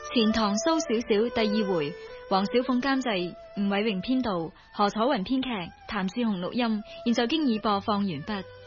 錢塘蘇小小第二回，黃小鳳監製，吳偉榮編導，何楚雲編劇，譚志雄錄音。現在經已播放完畢。